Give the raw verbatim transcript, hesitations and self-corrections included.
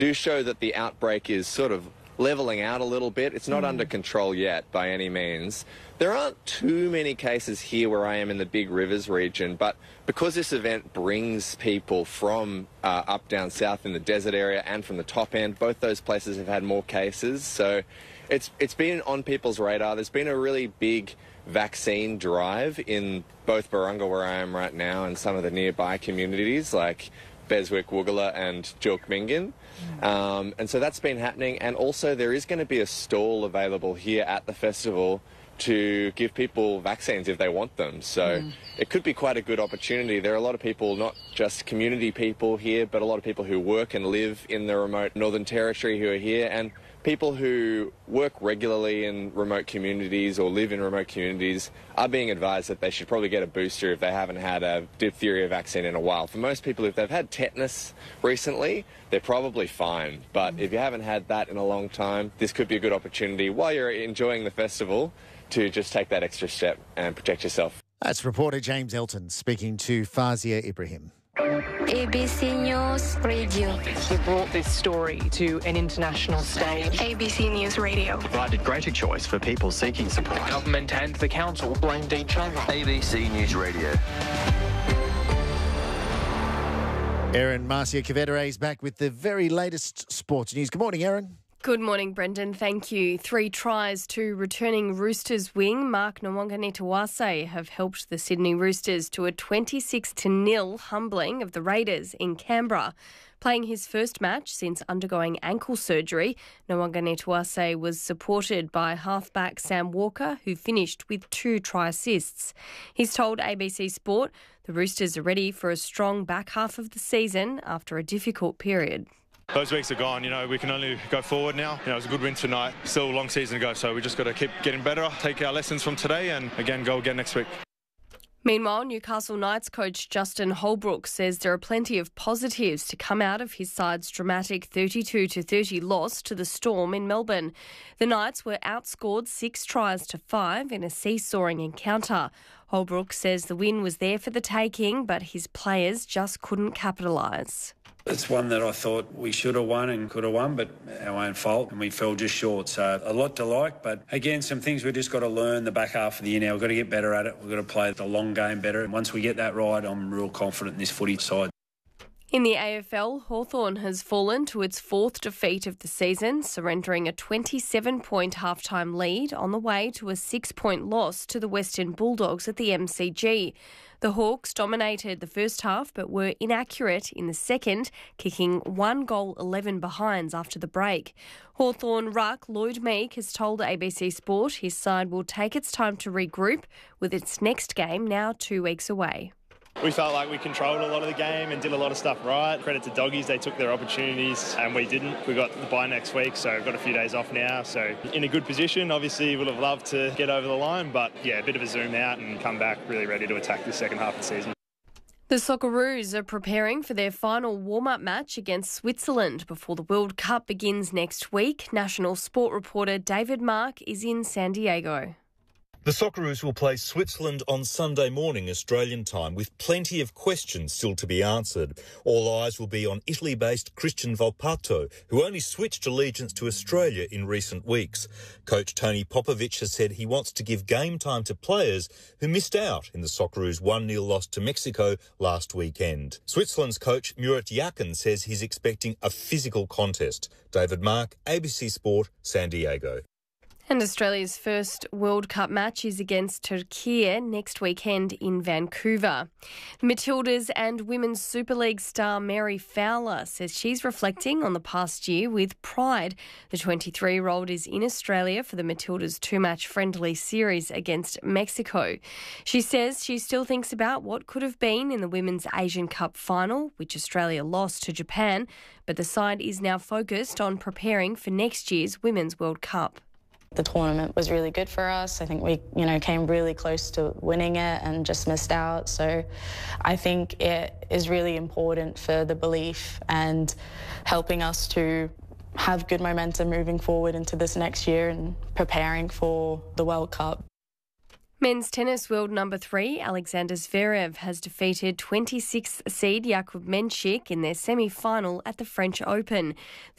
do show that the outbreak is sort of levelling out a little bit. It's not mm. under control yet by any means. There aren't too many cases here where I am in the Big Rivers region, but because this event brings people from uh, up down south in the desert area and from the top end, both those places have had more cases. So it's it's been on people's radar. There's been a really big vaccine drive in both Barunga, where I am right now, and some of the nearby communities like Beswick, Woogala and Jilkmingin. Um, and so that's been happening, and also there is going to be a stall available here at the festival to give people vaccines if they want them. So mm. it could be quite a good opportunity. There are a lot of people, not just community people here, but a lot of people who work and live in the remote Northern Territory who are here, and people who work regularly in remote communities or live in remote communities are being advised that they should probably get a booster if they haven't had a diphtheria vaccine in a while. For most people, if they've had tetanus recently, they're probably fine. But if you haven't had that in a long time, this could be a good opportunity while you're enjoying the festival to just take that extra step and protect yourself. That's reporter James Elton speaking to Fazia Ibrahim. A B C News Radio. We brought this story to an international stage. A B C News Radio. Provided greater choice for people seeking support. Government and the council blamed each other. A B C News Radio. Erin Marcia Cavederay is back with the very latest sports news. Good morning, Erin. Good morning, Brendan. Thank you. Three tries to returning Roosters wing Mark Nawaqanitawase have helped the Sydney Roosters to a twenty-six to nil humbling of the Raiders in Canberra. Playing his first match since undergoing ankle surgery, Nawaqanitawase was supported by halfback Sam Walker, who finished with two try assists. He's told A B C Sport the Roosters are ready for a strong back half of the season after a difficult period. Those weeks are gone, you know, we can only go forward now. You know, it was a good win tonight, still a long season to go, so we just got to keep getting better, take our lessons from today and, again, go again next week. Meanwhile, Newcastle Knights coach Justin Holbrook says there are plenty of positives to come out of his side's dramatic thirty-two to thirty loss to the Storm in Melbourne. The Knights were outscored six tries to five in a seesawing encounter. Holbrook says the win was there for the taking, but his players just couldn't capitalise. It's one that I thought we should have won and could have won, but our own fault, and we fell just short. So a lot to like, but again, some things we've just got to learn the back half of the year now. We've got to get better at it. We've got to play the long game better. And once we get that right, I'm real confident in this footy side. In the A F L, Hawthorn has fallen to its fourth defeat of the season, surrendering a twenty-seven point halftime lead on the way to a six-point loss to the Western Bulldogs at the M C G. The Hawks dominated the first half but were inaccurate in the second, kicking one goal eleven behinds after the break. Hawthorn ruck Lloyd Meek has told A B C Sport his side will take its time to regroup, with its next game now two weeks away. We felt like we controlled a lot of the game and did a lot of stuff right. Credit to Doggies, they took their opportunities and we didn't. We got the bye next week, so we've got a few days off now. So in a good position, obviously would have loved to get over the line, but yeah, a bit of a zoom out and come back really ready to attack the second half of the season. The Socceroos are preparing for their final warm-up match against Switzerland before the World Cup begins next week. National Sport reporter David Mark is in San Diego. The Socceroos will play Switzerland on Sunday morning Australian time, with plenty of questions still to be answered. All eyes will be on Italy-based Christian Volpato, who only switched allegiance to Australia in recent weeks. Coach Tony Popovic has said he wants to give game time to players who missed out in the Socceroos' one nil loss to Mexico last weekend. Switzerland's coach Murat Yakin says he's expecting a physical contest. David Mark, A B C Sport, San Diego. And Australia's first World Cup match is against Turkey next weekend in Vancouver. The Matildas and Women's Super League star Mary Fowler says she's reflecting on the past year with pride. The twenty-three-year-old is in Australia for the Matildas two-match friendly series against Mexico. She says she still thinks about what could have been in the Women's Asian Cup final, which Australia lost to Japan, but the side is now focused on preparing for next year's Women's World Cup. The tournament was really good for us. I think we, you know, came really close to winning it and just missed out. So I think it is really important for the belief and helping us to have good momentum moving forward into this next year and preparing for the World Cup. Men's tennis world number three, Alexander Zverev, has defeated twenty-sixth seed Jakub Menchik in their semi-final at the French Open.